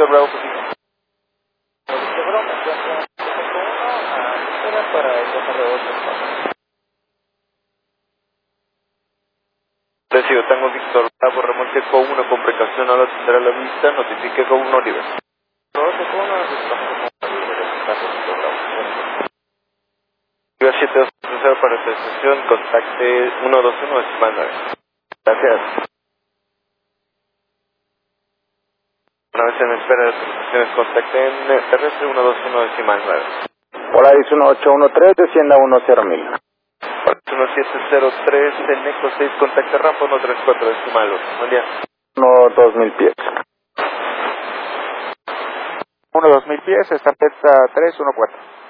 Victor Bravo Posible. Para el corredor. Recibo, tengo Victor Bravo, remolque Co1 con precaución, ahora tendrá la vista, notifique Co1 Oliver. Oliver 7230 para esta estación, contacte 121 decimal 9. Gracias. Una vez en espera de estaciones, contacten terrestre 121 decimal 9. Polaris 1813, descienda 10.000. 1703, el Neco 6, contacte rampa 134 decimal 8. Buen día. 2.000 pies. 2.000 pies, estampeta 314.